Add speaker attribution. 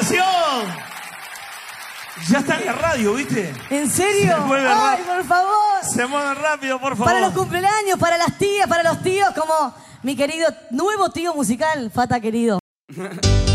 Speaker 1: ¡Atención! Ya está en la radio, ¿viste?
Speaker 2: ¿En serio? ¡Ay, por favor!
Speaker 1: Se mueven rápido, por favor.
Speaker 2: Para los cumpleaños, para las tías, para los tíos, como mi querido nuevo tío musical, Fata querido.